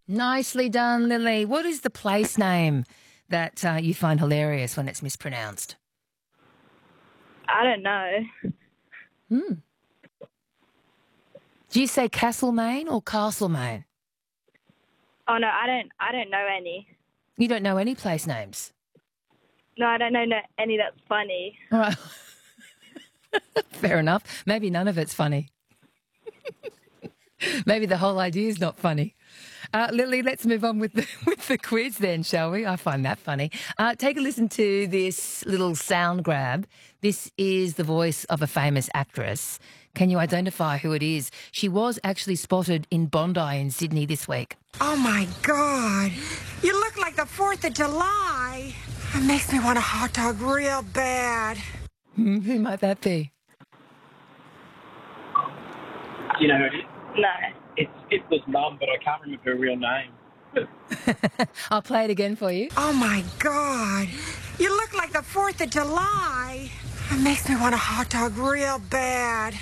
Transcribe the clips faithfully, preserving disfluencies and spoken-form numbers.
Nicely done, Lily. What is the place name that uh, you find hilarious when it's mispronounced? I don't know. Hmm. Do you say Castlemaine or Castlemaine? Oh no, I don't. I don't know any. You don't know any place names? No, I don't know no, any that's funny. All right. Fair enough. Maybe none of it's funny. Maybe the whole idea is not funny. Uh, Lily, let's move on with the, with the quiz then, shall we? I find that funny. Uh, take a listen to this little sound grab. This is the voice of a famous actress. Can you identify who it is? She was actually spotted in Bondi in Sydney this week. Oh, my God. You look like the fourth of July. It makes me want a hot dog real bad. Hmm, who might that be? Do you know who it is? No. It's Stifler's mum, but I can't remember her real name. I'll play it again for you. Oh, my God. You look like the fourth of July. It makes me want a hot dog real bad.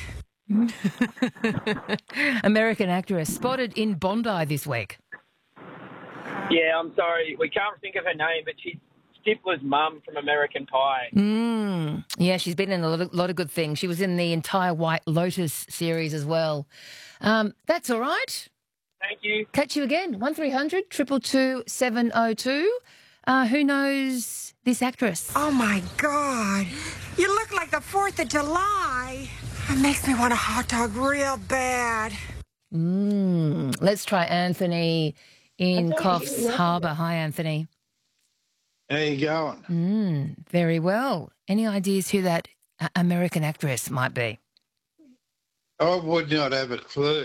American actress spotted in Bondi this week. Yeah, I'm sorry. We can't think of her name, but she's Stifler's mum from American Pie. Mm. Yeah, she's been in a lot of, lot of good things. She was in the entire White Lotus series as well. Um, that's all right. Thank you. Catch you again. one three hundred two two two seven oh two. Uh, who knows this actress? Oh, my God. You look like the fourth of July. It makes me want a hot dog real bad. Mm. Let's try Anthony in Coffs Harbour. Hi, Anthony. How you going? Mm, very well. Any ideas who that uh, American actress might be? I would not have a clue.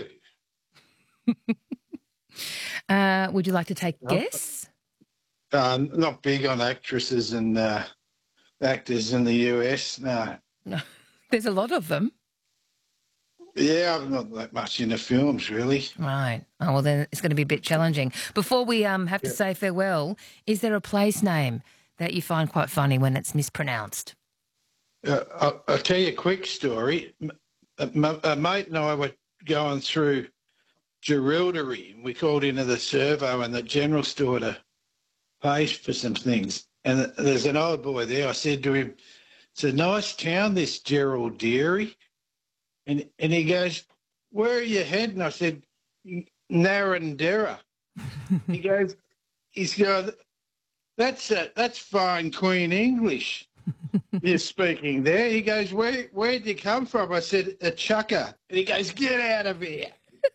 uh, would you like to take a guess? Um, not big on actresses and uh, actors in the U S, no. No, there's a lot of them. Yeah, I'm not that much into films, really. Right. Oh, well, then it's going to be a bit challenging. Before we um have to yeah. say farewell, is there a place name that you find quite funny when it's mispronounced? Uh, I'll, I'll tell you a quick story. A, a mate and I were going through Jerilderie, and we called into the servo and the general store to pay for some things. And there's an old boy there. I said to him, it's a nice town, this Jerilderie. And and he goes, where are you heading? I said, Narrandera. he goes, he's going, that's a, that's fine Queen English you're speaking there. He goes, where where'd you come from? I said, a chucker. And he goes, get out of here.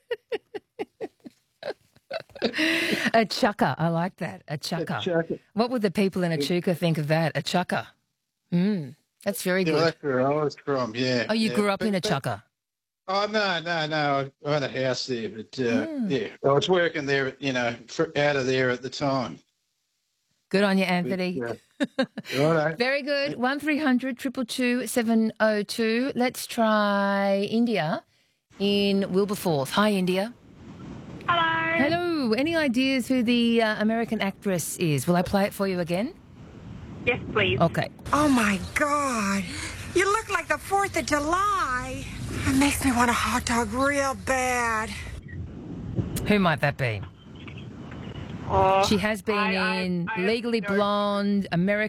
A chucker. I like that. A chucker. A chucker. What would the people in Echuca think of that? A chucker. Mm. That's very good. Yeah, that's where I was from, yeah. Oh, you yeah. grew up but, in a but, chucker? Oh, no, no, no. I had a house there, but, uh, mm. yeah, I was working there, you know, for, out of there at the time. Good on you, Anthony. But, uh, all right. Very good. one three hundred two two two seven oh two. Let's try India in Wilberforce. Hi, India. Hello. Hello. Any ideas who the uh, American actress is? Will I play it for you again? Yes, please. Okay. Oh, my God. You look like the fourth of July. It makes me want a hot dog real bad. Who might that be? Oh, she has been I, in I, I Legally Blonde, American